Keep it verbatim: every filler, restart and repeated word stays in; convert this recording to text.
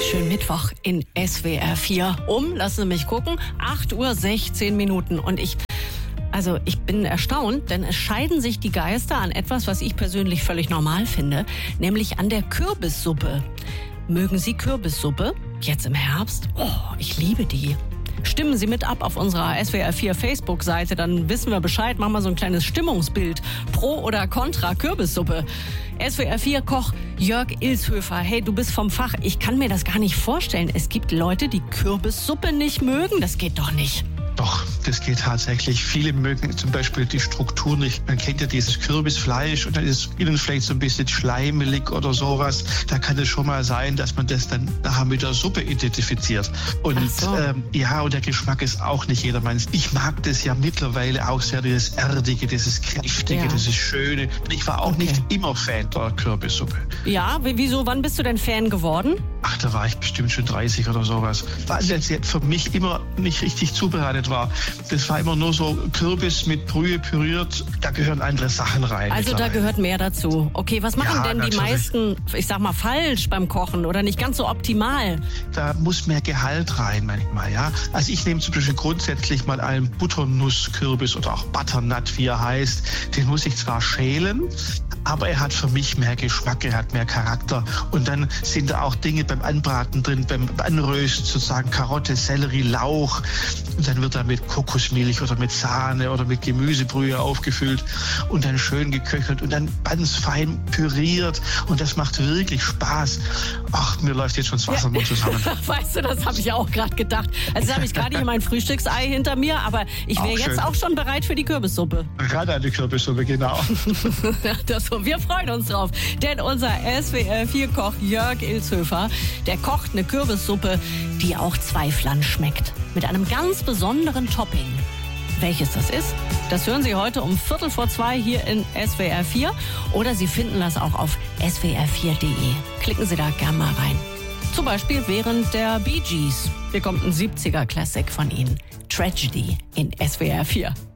Schönen Mittwoch in S W R vier. Um, lassen Sie mich gucken, acht Uhr sechzehn Minuten. Und ich, also ich bin erstaunt, denn es scheiden sich die Geister an etwas, was ich persönlich völlig normal finde, nämlich an der Kürbissuppe. Mögen Sie Kürbissuppe? Jetzt im Herbst? Oh, ich liebe die. Stimmen Sie mit ab auf unserer S W R vier Facebook-Seite, dann wissen wir Bescheid. Machen wir so ein kleines Stimmungsbild. Pro oder contra Kürbissuppe. S W R vier Koch Jörg Ilshöfer. Hey, du bist vom Fach. Ich kann mir das gar nicht vorstellen. Es gibt Leute, die Kürbissuppe nicht mögen. Das geht doch nicht. Doch, das geht tatsächlich. Viele mögen zum Beispiel die Struktur nicht. Man kennt ja dieses Kürbisfleisch und dann ist es innen vielleicht so ein bisschen schleimelig oder sowas. Da kann es schon mal sein, dass man das dann nachher mit der Suppe identifiziert. Und Ach so. ähm, ja, und der Geschmack ist auch nicht jedermanns. Ich mag das ja mittlerweile auch sehr, dieses Erdige, dieses Kräftige, Ja. dieses Schöne. Und ich war auch Okay. nicht immer Fan der Kürbissuppe. Ja, w- wieso? Wann bist du denn Fan geworden? Ach, da war ich bestimmt schon dreißig oder sowas. Weil das jetzt für mich immer nicht richtig zubereitet war. Das war immer nur so Kürbis mit Brühe püriert. Da gehören andere Sachen rein. Also da mittlerweile. gehört mehr dazu. Okay, was machen Ja, denn die natürlich. meisten, ich sag mal, falsch beim Kochen oder nicht ganz so optimal? Da muss mehr Gehalt rein manchmal, ja. Also ich nehme zum Beispiel grundsätzlich mal einen Butternusskürbis oder auch Butternut, wie er heißt. Den muss ich zwar schälen, aber er hat für mich mehr Geschmack, er hat mehr Charakter. Und dann sind da auch Dinge beim Anbraten drin, beim Anrösten sozusagen Karotte, Sellerie, Lauch. Und dann wird er mit Kokosmilch oder mit Sahne oder mit Gemüsebrühe aufgefüllt und dann schön geköchelt und dann ganz fein püriert. Und das macht wirklich Spaß. Ach, mir läuft jetzt schon das Wasser im Mund zusammen. Weißt du, das habe ich auch gerade gedacht. Also habe ich gerade hier mein Frühstücksei hinter mir, aber ich wäre Auch jetzt schön. auch schon bereit für die Kürbissuppe. Gerade eine Kürbissuppe, genau. Das so. Wir freuen uns drauf, denn unser S W R vier Koch Jörg Ilshöfer, der kocht eine Kürbissuppe, die auch Zweiflern schmeckt. Mit einem ganz besonderen Topping. Welches das ist, das hören Sie heute um Viertel vor zwei hier in S W R vier oder Sie finden das auch auf S W R vier Punkt de. Klicken Sie da gerne mal rein. Zum Beispiel während der Bee Gees. Hier kommt ein siebziger Classic von Ihnen. Tragedy in S W R vier.